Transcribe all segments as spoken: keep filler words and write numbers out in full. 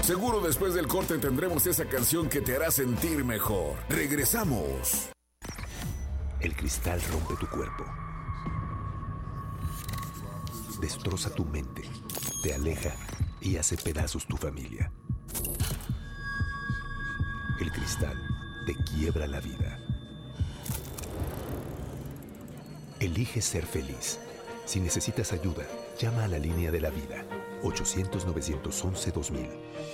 Seguro después del corte tendremos esa canción que te hará sentir mejor. Regresamos. El cristal rompe tu cuerpo. Destroza tu mente. Te aleja y hace pedazos tu familia. El cristal te quiebra la vida. Elige ser feliz. Si necesitas ayuda, llama a la línea de la vida. ochocientos, novecientos once, dos mil.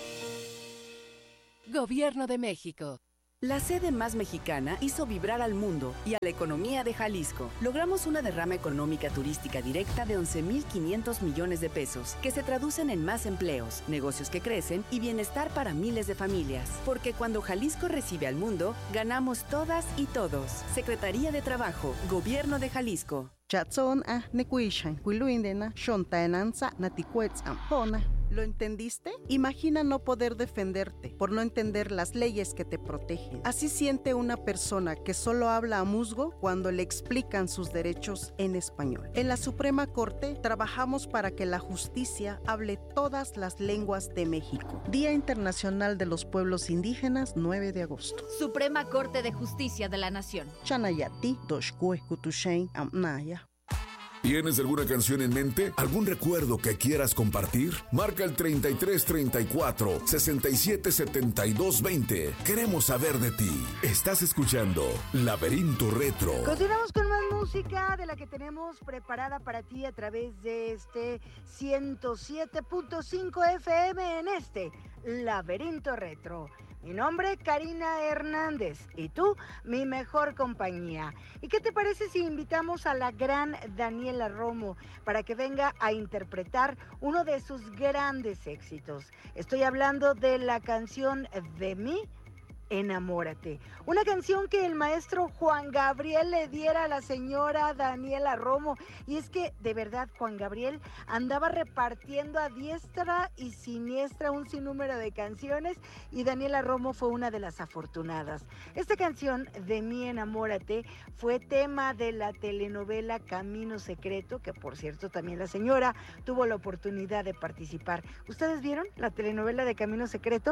Gobierno de México. La sede más mexicana hizo vibrar al mundo y a la economía de Jalisco. Logramos una derrama económica turística directa de once mil quinientos millones de pesos, que se traducen en más empleos, negocios que crecen y bienestar para miles de familias. Porque cuando Jalisco recibe al mundo, ganamos todas y todos. Secretaría de Trabajo, Gobierno de Jalisco. Chatson a nekuishan kuiluindena shontaenanza naticuetz ampona. ¿Lo entendiste? Imagina no poder defenderte por no entender las leyes que te protegen. Así siente una persona que solo habla a musgo cuando le explican sus derechos en español. En la Suprema Corte trabajamos para que la justicia hable todas las lenguas de México. Día Internacional de los Pueblos Indígenas, nueve de agosto. Suprema Corte de Justicia de la Nación. Chanayati, Doshkue, Kutushain, Amnaya. ¿Tienes alguna canción en mente? ¿Algún recuerdo que quieras compartir? Marca el treinta y tres, treinta y cuatro, sesenta y siete, setenta y dos, veinte. Queremos saber de ti. Estás escuchando Laberinto Retro. Continuamos con más música de la que tenemos preparada para ti a través de este ciento siete punto cinco F M en este Laberinto Retro. Mi nombre, Karina Hernández, y tú, mi mejor compañía. ¿Y qué te parece si invitamos a la gran Daniela Romo para que venga a interpretar uno de sus grandes éxitos? Estoy hablando de la canción De mí, Enamórate. Una canción que el maestro Juan Gabriel le diera a la señora Daniela Romo. Y es que, de verdad, Juan Gabriel andaba repartiendo a diestra y siniestra un sinnúmero de canciones y Daniela Romo fue una de las afortunadas. Esta canción, De mí, Enamórate, fue tema de la telenovela Camino Secreto, que por cierto también la señora tuvo la oportunidad de participar. ¿Ustedes vieron la telenovela de Camino Secreto?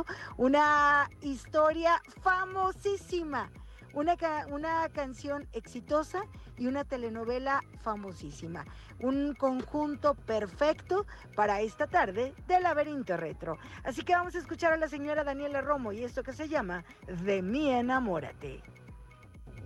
Una historia famosísima, una, ca- una canción exitosa y una telenovela famosísima, un conjunto perfecto para esta tarde de Laberinto Retro. Así que vamos a escuchar a la señora Daniela Romo y esto que se llama De mí, Enamórate.